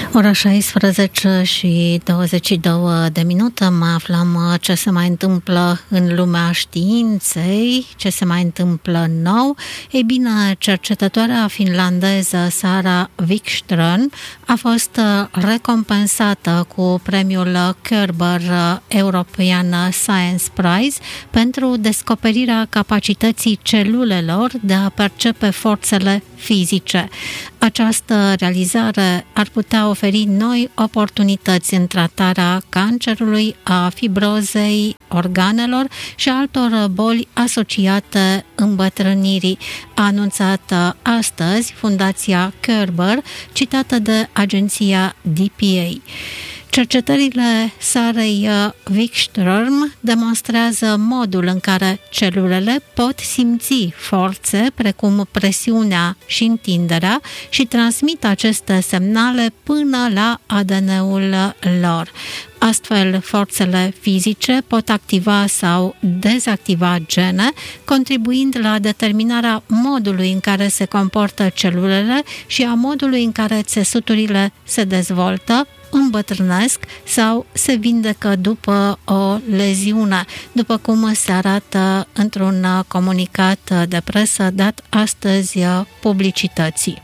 Ora 16 și 22 de minute, mai aflăm ce se mai întâmplă în lumea științei, ce se mai întâmplă nou. Ei bine, cercetătoarea finlandeză Sara Wikström a fost recompensată cu premiul Kerber European Science Prize pentru descoperirea capacității celulelor de a percepe forțele fizice. Această realizare ar putea oferi noi oportunități în tratarea cancerului, a fibrozei organelor și altor boli asociate îmbătrânirii, a anunțat astăzi Fundația Kerber, citată de agenția DPA. Cercetările Sarei Wikström demonstrează modul în care celulele pot simți forțe precum presiunea și întinderea și transmit aceste semnale până la ADN-ul lor. Astfel, forțele fizice pot activa sau dezactiva gene, contribuind la determinarea modului în care se comportă celulele și a modului în care țesuturile se dezvoltă, îmbătrânesc sau se vindecă după o leziune, după cum se arată într-un comunicat de presă dat astăzi publicității.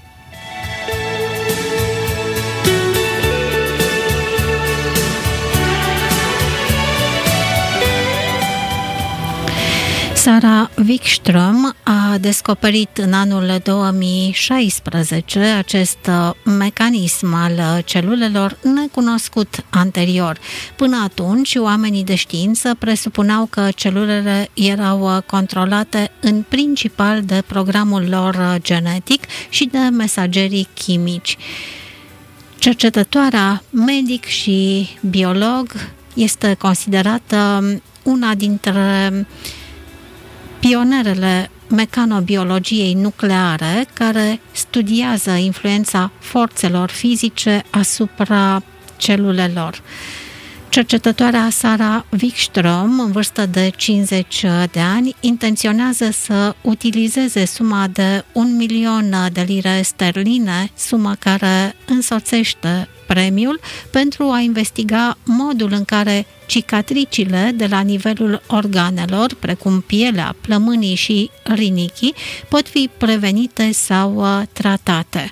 Sara Wikström a descoperit în anul 2016 acest mecanism al celulelor necunoscut anterior. Până atunci, oamenii de știință presupuneau că celulele erau controlate în principal de programul lor genetic și de mesagerii chimici. Cercetătoarea medic și biolog este considerată una dintre pionerele mecanobiologiei nucleare, care studiază influența forțelor fizice asupra celulelor. Cercetătoarea Sara Wikström, în vârstă de 50 de ani, intenționează să utilizeze suma de 1 milion de lire sterline, sumă care însoțește premiul, pentru a investiga modul în care cicatricile de la nivelul organelor, precum pielea, plămânii și rinichii, pot fi prevenite sau tratate.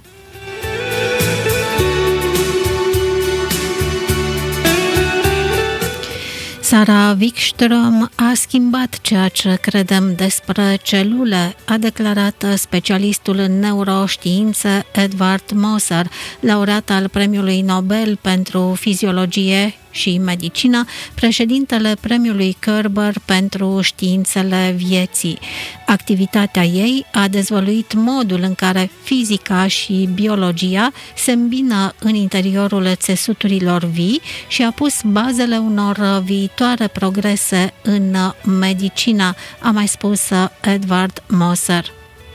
Sara Wikström a schimbat ceea ce credem despre celule, a declarat specialistul în neuroștiințe Edward Moser, laureat al Premiului Nobel pentru fiziologie și medicină, președintele Premiului Kerber pentru științele vieții. Activitatea ei a dezvăluit modul în care fizica și biologia se îmbină în interiorul țesuturilor vii și a pus bazele unor viitoare progrese în medicină, a mai spus Edward Moser.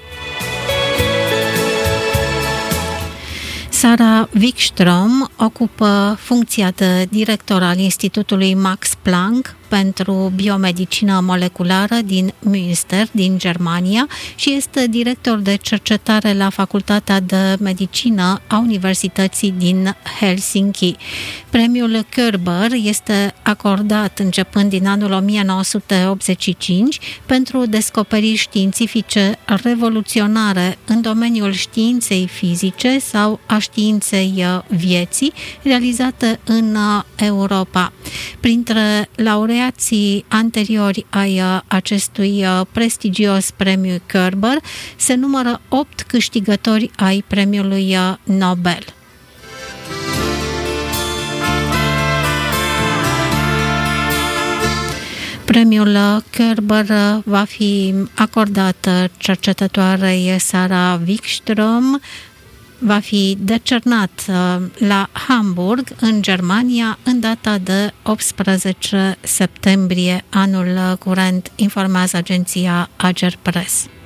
Sara Wikström ocupă funcția de director al Institutului Max Planck pentru biomedicină moleculară din Münster, din Germania, și este director de cercetare la Facultatea de Medicină a Universității din Helsinki. Premiul Kerber este acordat începând din anul 1985 pentru descoperiri științifice revoluționare în domeniul științei fizice sau a științei vieții, realizate în Europa. Printre laureații anteriori ai acestui prestigios premiu Kerber se numără 8 câștigători ai premiului Nobel. Premiul Kerber va fi acordat cercetătoarei Sara Wikström, va fi decernat la Hamburg, în Germania, în data de 18 septembrie anul curent, informează agenția Ager Press.